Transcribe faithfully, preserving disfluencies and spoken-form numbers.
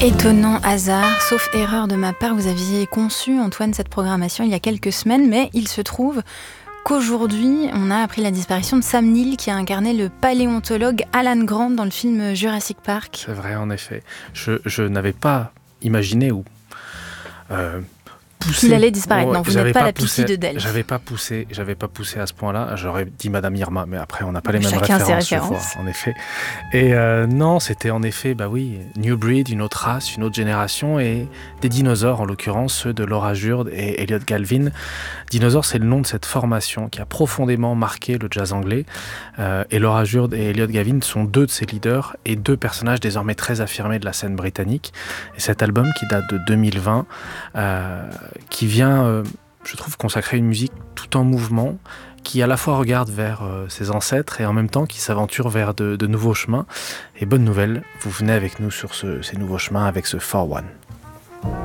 Étonnant hasard, sauf erreur de ma part, vous aviez conçu, Antoine, cette programmation il y a quelques semaines, mais il se trouve qu'aujourd'hui, on a appris la disparition de Sam Neill qui a incarné le paléontologue Alan Grant dans le film Jurassic Park. C'est vrai, en effet. Je, je n'avais pas imaginé ou... Euh, poussé. Qu'il allait disparaître. Ouais, non, vous n'êtes pas, pas la poussé, Pitié de Delphes. J'avais pas poussé, j'avais pas poussé à ce point-là. J'aurais dit Madame Irma, mais après on n'a pas les mêmes Chacun références, ses références. Je vois, en effet. Et euh, non, c'était en effet, bah oui, New Breed, une autre race, une autre génération, et des dinosaures, en l'occurrence ceux de Laura Jurd et Elliot Galvin. Dinosaures, c'est le nom de cette formation qui a profondément marqué le jazz anglais. Euh, et Laura Jurd et Elliot Galvin sont deux de ses leaders et deux personnages désormais très affirmés de la scène britannique. Et cet album qui date de deux mille vingt, euh, qui vient, euh, je trouve, consacrer une musique tout en mouvement, qui à la fois regarde vers euh, ses ancêtres et en même temps qui s'aventure vers de, de nouveaux chemins. Et bonne nouvelle, vous venez avec nous sur ce, ces nouveaux chemins avec ce four one.